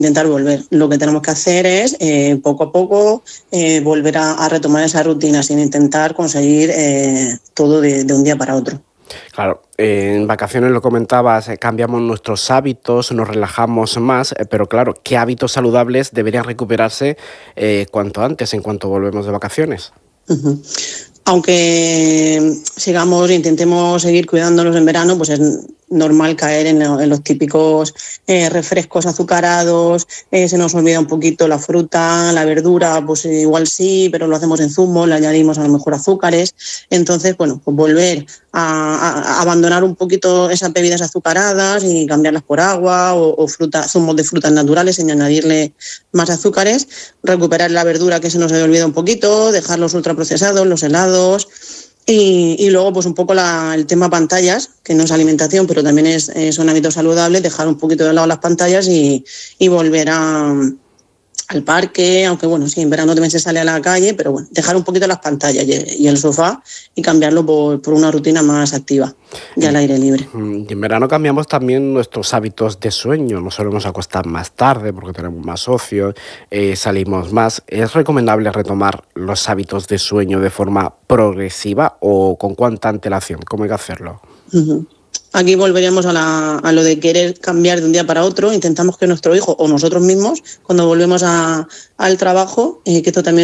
intentar volver. Lo que tenemos que hacer es, poco a poco, volver a retomar esa rutina sin intentar conseguir todo de un día para otro. Claro, en vacaciones lo comentabas, cambiamos nuestros hábitos, nos relajamos más, pero claro, ¿qué hábitos saludables deberían recuperarse cuanto antes, en cuanto volvemos de vacaciones? Uh-huh. Aunque intentemos seguir cuidándonos en verano, pues es normal caer en los típicos refrescos azucarados, se nos olvida un poquito la fruta, la verdura, pues igual sí, pero lo hacemos en zumo, le añadimos a lo mejor azúcares. Entonces, pues volver a abandonar un poquito esas bebidas azucaradas y cambiarlas por agua o zumos de frutas naturales sin añadirle más azúcares, recuperar la verdura que se nos había olvidado un poquito, dejar los ultraprocesados, los helados, y luego pues un poco el tema pantallas, que no es alimentación, pero también son hábitos saludables, dejar un poquito de lado las pantallas y volver al parque, aunque bueno, sí, en verano también se sale a la calle, pero bueno, dejar un poquito las pantallas y el sofá y cambiarlo por una rutina más activa y al aire libre. Y en verano cambiamos también nuestros hábitos de sueño, nos solemos acostar más tarde porque tenemos más ocio, salimos más. ¿Es recomendable retomar los hábitos de sueño de forma progresiva o con cuánta antelación? ¿Cómo hay que hacerlo? Uh-huh. Aquí volveríamos a lo de querer cambiar de un día para otro. Intentamos que nuestro hijo o nosotros mismos, cuando volvemos al trabajo, que esto también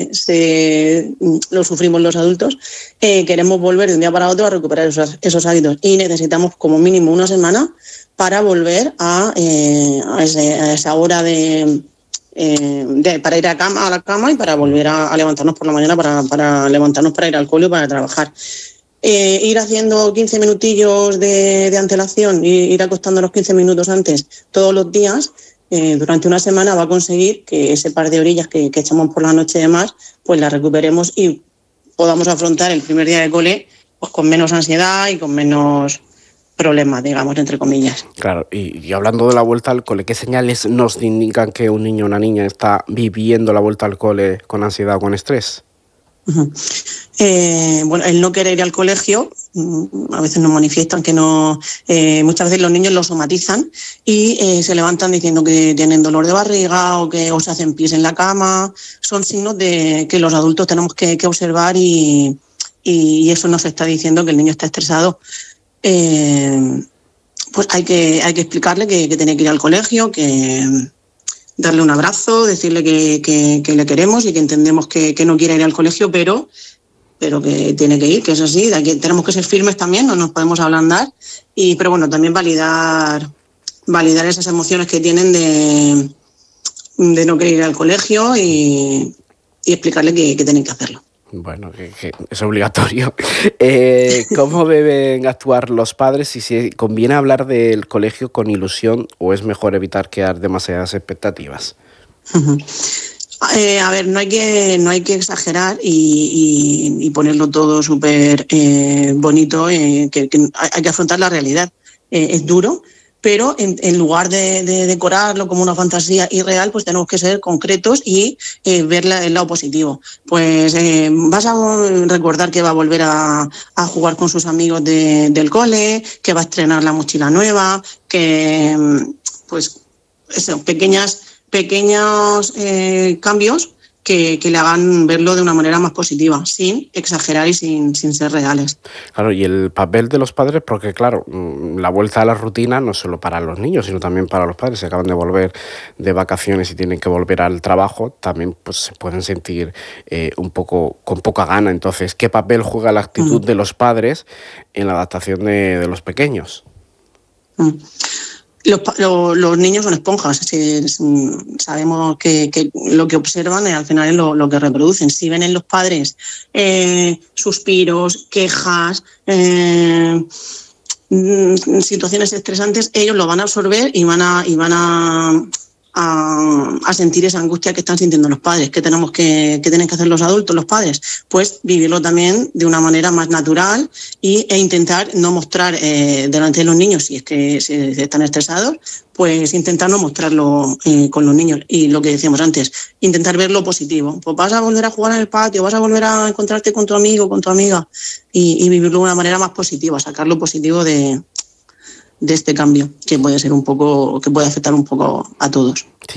lo sufrimos los adultos, queremos volver de un día para otro a recuperar esos hábitos. Y necesitamos como mínimo una semana para volver a esa hora para ir a la cama y para volver a levantarnos por la mañana, para levantarnos para ir al cole o para trabajar. Ir haciendo 15 minutillos de antelación, ir acostándonos 15 minutos antes todos los días, durante una semana va a conseguir que ese par de orillas que echamos por la noche de más, pues las recuperemos y podamos afrontar el primer día de cole pues con menos ansiedad y con menos problemas, digamos, entre comillas. Claro, y hablando de la vuelta al cole, ¿qué señales nos indican que un niño o una niña está viviendo la vuelta al cole con ansiedad o con estrés? Uh-huh. El no querer ir al colegio, a veces nos manifiestan que no, muchas veces los niños lo somatizan y se levantan diciendo que tienen dolor de barriga o se hacen pis en la cama. Son signos de que los adultos tenemos que observar y eso nos está diciendo que el niño está estresado. Pues hay que explicarle que tiene que ir al colegio, que darle un abrazo, decirle que le queremos y que entendemos que no quiere ir al colegio, pero que tiene que ir, que es así. De aquí tenemos que ser firmes también, no nos podemos ablandar, pero bueno, también validar esas emociones que tienen de no querer ir al colegio y explicarle que tienen que hacerlo. Bueno, que es obligatorio. ¿Cómo deben actuar los padres y si conviene hablar del colegio con ilusión o es mejor evitar crear demasiadas expectativas? Uh-huh. A ver, no hay que exagerar y ponerlo todo súper bonito, que hay que afrontar la realidad. Es duro, pero en lugar de decorarlo como una fantasía irreal, pues tenemos que ser concretos y ver el lado positivo. Pues vas a recordar que va a volver a jugar con sus amigos del cole, que va a estrenar la mochila nueva, que pues eso, pequeños cambios que le hagan verlo de una manera más positiva, sin exagerar y sin ser reales. Claro, y el papel de los padres, porque claro, la vuelta a la rutina no es solo para los niños, sino también para los padres. Se acaban de volver de vacaciones y tienen que volver al trabajo, también pues se pueden sentir un poco con poca gana. Entonces, ¿qué papel juega la actitud de los padres en la adaptación de los pequeños? Los niños son esponjas, sabemos que lo que observan al final es lo que reproducen. Si ven en los padres suspiros, quejas, situaciones estresantes, ellos lo van a absorber y van a sentir esa angustia que están sintiendo los padres. ¿Qué tienen que hacer los adultos, los padres? Pues vivirlo también de una manera más natural e intentar no mostrar delante de los niños, si es que se están estresados, pues intentar no mostrarlo con los niños. Y lo que decíamos antes, intentar ver lo positivo. Pues vas a volver a jugar en el patio, vas a volver a encontrarte con tu amigo, con tu amiga y vivirlo de una manera más positiva, sacar lo positivo de de este cambio, que puede ser un poco, que puede afectar un poco a todos.